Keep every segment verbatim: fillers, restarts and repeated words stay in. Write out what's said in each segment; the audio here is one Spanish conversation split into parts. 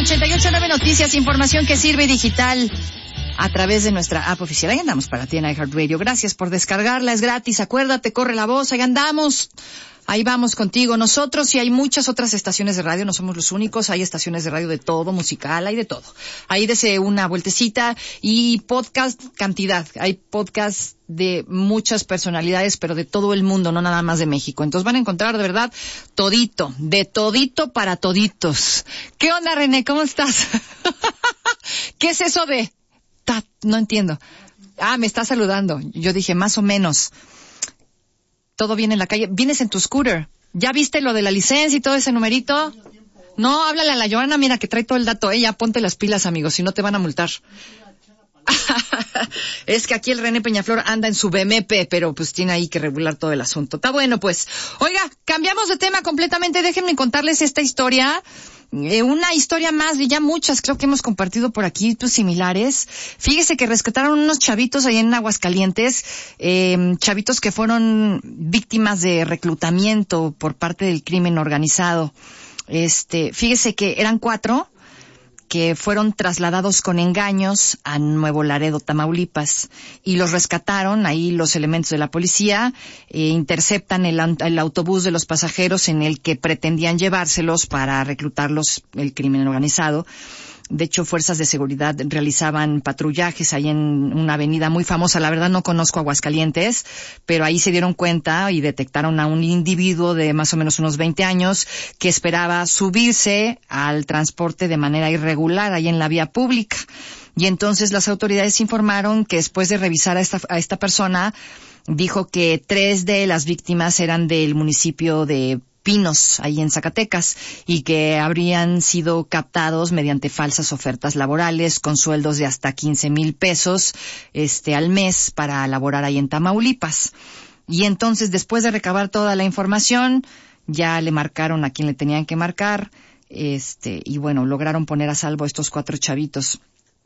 ochenta y ocho punto nueve Noticias, información que sirve digital a través de nuestra app oficial. Ahí andamos para ti en iHeartRadio. Gracias por descargarla, es gratis. Acuérdate, corre la voz, ahí andamos. Ahí vamos contigo. Nosotros y hay muchas otras estaciones de radio, no somos los únicos. Hay estaciones de radio de todo, musical, hay de todo. Ahí dese una vueltecita y podcast, cantidad. Hay podcast de muchas personalidades, pero de todo el mundo, no nada más de México. Entonces van a encontrar de verdad todito, de todito para toditos. ¿Qué onda, René? ¿Cómo estás? ¿Qué es eso de...? Ta, no entiendo. Ah, me está saludando. Yo dije, más o menos. Todo bien en la calle. Vienes en tu scooter. ¿Ya viste lo de la licencia y todo ese numerito? No, háblale a la Joana, mira, que trae todo el dato. Eh, ya ponte las pilas, amigos, si no te van a multar. Es que aquí el René Peñaflor anda en su B M P, pero pues tiene ahí que regular todo el asunto. Está bueno, pues. Oiga, cambiamos de tema completamente. Déjenme contarles esta historia. Eh, una historia más, y ya muchas creo que hemos compartido por aquí, pues similares. Fíjese que rescataron unos chavitos ahí en Aguascalientes, eh, chavitos que fueron víctimas de reclutamiento por parte del crimen organizado. Este, fíjese que eran cuatro que fueron trasladados con engaños a Nuevo Laredo, Tamaulipas, y los rescataron. Ahí los elementos de la policía eh, interceptan el, el autobús de los pasajeros en el que pretendían llevárselos para reclutarlos el crimen organizado. De hecho, fuerzas de seguridad realizaban patrullajes ahí en una avenida muy famosa. La verdad no conozco Aguascalientes, pero ahí se dieron cuenta y detectaron a un individuo de más o menos unos veinte años que esperaba subirse al transporte de manera irregular ahí en la vía pública. Y entonces las autoridades informaron que después de revisar a esta, a esta persona, dijo que tres de las víctimas eran del municipio de Pinos, ahí en Zacatecas, y que habrían sido captados mediante falsas ofertas laborales con sueldos de hasta quince mil pesos este al mes para laborar ahí en Tamaulipas. Y entonces, después de recabar toda la información, ya le marcaron a quien le tenían que marcar, este, y bueno, lograron poner a salvo a estos cuatro chavitos.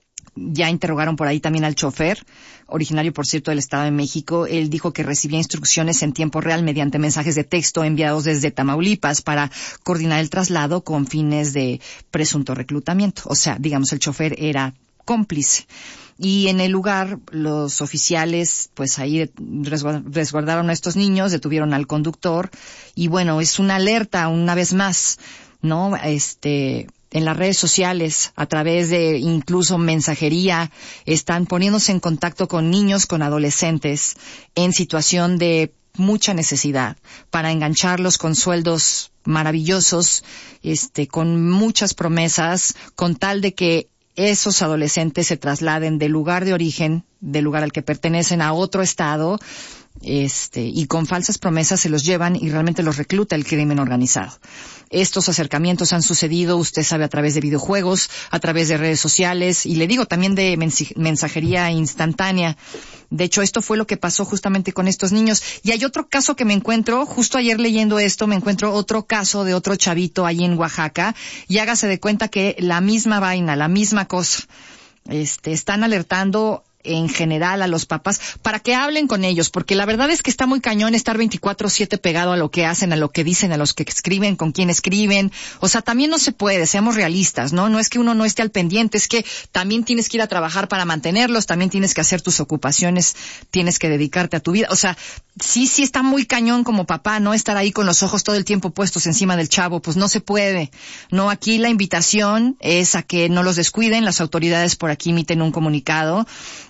Ya interrogaron por ahí también al chofer, originario, por cierto, del Estado de México. Él dijo que recibía instrucciones en tiempo real mediante mensajes de texto enviados desde Tamaulipas para coordinar el traslado con fines de presunto reclutamiento. O sea, digamos, el chofer era cómplice. Y en el lugar, los oficiales, pues ahí resguardaron a estos niños, detuvieron al conductor. Y bueno, es una alerta una vez más, ¿no? Este... En las redes sociales, a través de incluso mensajería, están poniéndose en contacto con niños, con adolescentes, en situación de mucha necesidad, para engancharlos con sueldos maravillosos, este, con muchas promesas, con tal de que esos adolescentes se trasladen del lugar de origen, del lugar al que pertenecen, a otro estado, este, y con falsas promesas se los llevan y realmente los recluta el crimen organizado. Estos acercamientos han sucedido, usted sabe, a través de videojuegos, a través de redes sociales, y le digo también de mensajería instantánea. De hecho, esto fue lo que pasó justamente con estos niños. Y hay otro caso que me encuentro, justo ayer leyendo esto, me encuentro otro caso de otro chavito ahí en Oaxaca, y hágase de cuenta que la misma vaina, la misma cosa. Este, están alertando en general a los papás para que hablen con ellos, porque la verdad es que está muy cañón estar veinticuatro siete pegado a lo que hacen, a lo que dicen, a los que escriben, con quién escriben. O sea, también no se puede, seamos realistas, ¿no? No es que uno no esté al pendiente, es que también tienes que ir a trabajar para mantenerlos, también tienes que hacer tus ocupaciones, tienes que dedicarte a tu vida. O sea, sí, sí está muy cañón como papá, ¿no? Estar ahí con los ojos todo el tiempo puestos encima del chavo, pues no se puede. No, aquí la invitación es a que no los descuiden. Las autoridades por aquí emiten un comunicado,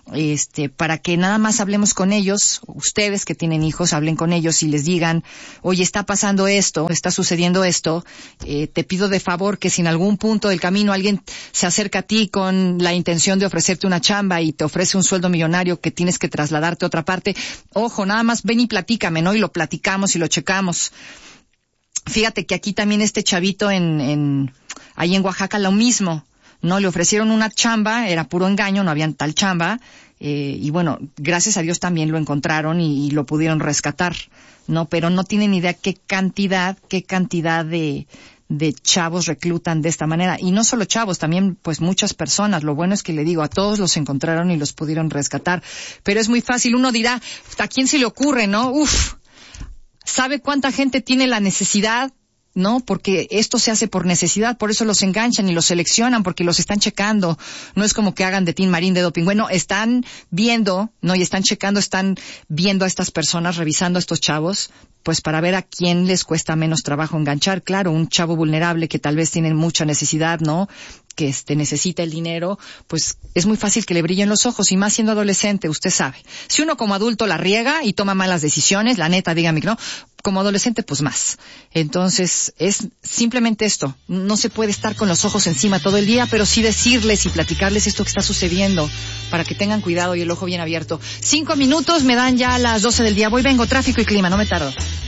este, para que nada más hablemos con ellos. Ustedes que tienen hijos, hablen con ellos y les digan, oye, está pasando esto, está sucediendo esto, eh, te pido de favor que si en algún punto del camino alguien se acerca a ti con la intención de ofrecerte una chamba y te ofrece un sueldo millonario que tienes que trasladarte a otra parte, ojo, nada más ven y platícame, ¿no? Y lo platicamos y lo checamos. Fíjate que aquí también este chavito en, en, ahí en Oaxaca lo mismo. No, le ofrecieron una chamba, era puro engaño, no había tal chamba, eh, y bueno, gracias a Dios también lo encontraron y, y lo pudieron rescatar, ¿no? Pero no tienen idea qué cantidad, qué cantidad de, de chavos reclutan de esta manera. Y no solo chavos, también pues muchas personas. Lo bueno es que le digo, a todos los encontraron y los pudieron rescatar. Pero es muy fácil, uno dirá, ¿a quién se le ocurre, no? Uf, ¿sabe cuánta gente tiene la necesidad ¿no? Porque esto se hace por necesidad, por eso los enganchan y los seleccionan, porque los están checando. No es como que hagan de Tin Marín de doping. Bueno, están viendo, ¿no? Y están checando, están viendo a estas personas, revisando a estos chavos, pues para ver a quién les cuesta menos trabajo enganchar. Claro, un chavo vulnerable que tal vez tiene mucha necesidad, ¿no? Que este necesita el dinero, pues es muy fácil que le brillen los ojos, y más siendo adolescente, usted sabe. Si uno como adulto la riega y toma malas decisiones, la neta, dígame que no, como adolescente pues más. Entonces es simplemente esto, no se puede estar con los ojos encima todo el día, pero sí decirles y platicarles esto que está sucediendo para que tengan cuidado y el ojo bien abierto. Cinco minutos, me dan ya las doce del día, voy, vengo, tráfico y clima, no me tardo.